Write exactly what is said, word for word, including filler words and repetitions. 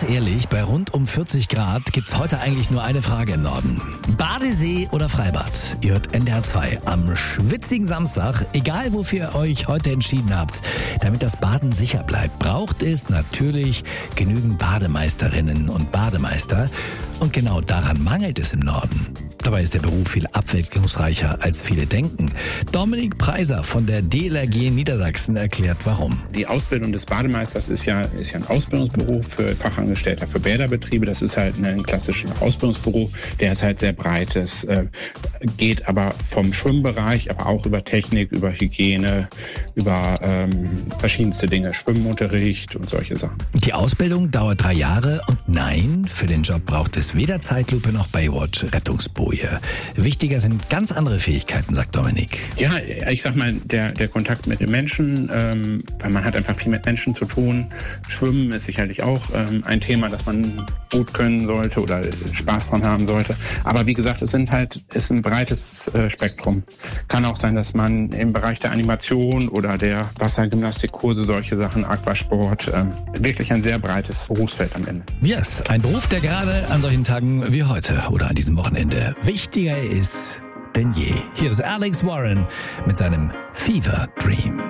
ehrlich, bei rund um vierzig Grad gibt's heute eigentlich nur eine Frage im Norden. Badesee oder Freibad? Ihr hört N D R zwei am schwitzigen Samstag. Egal, wofür ihr euch heute entschieden habt, damit das Baden sicher bleibt, braucht es natürlich genügend Bademeisterinnen und Bademeister. Und genau daran mangelt es im Norden. Dabei ist der Beruf viel abwechslungsreicher, als viele denken. Dominik Preiser von der D L R G Niedersachsen erklärt, warum. Die Ausbildung des Bademeisters ist ja, ist ja ein Ausbildungsberuf für Fachangestellter für Bäderbetriebe. Das ist halt ein klassischer Ausbildungsberuf, der ist halt sehr breit. Das äh, geht aber vom Schwimmbereich, aber auch über Technik, über Hygiene, über ähm, verschiedenste Dinge, Schwimmunterricht und solche Sachen. Die Ausbildung dauert drei Jahre und nein, für den Job braucht es weder Zeitlupe noch Baywatch Rettungsboje. Wichtiger sind ganz andere Fähigkeiten, sagt Dominik. Ja, ich sag mal, der, der Kontakt mit den Menschen, ähm, weil man hat einfach viel mit Menschen zu tun. Schwimmen ist sicherlich auch ähm, ein Thema, das man gut können sollte oder Spaß dran haben sollte. Aber wie gesagt, es sind halt, es ist ein breites äh, Spektrum. Kann auch sein, dass man im Bereich der Animation oder der Wassergymnastikkurse, solche Sachen, Aquasport, äh, wirklich ein sehr breites Berufsfeld am Ende. Yes, ein Beruf, der gerade an solchen Tagen wie heute oder an diesem Wochenende wichtiger ist denn je. Hier ist Alex Warren mit seinem Fever Dream.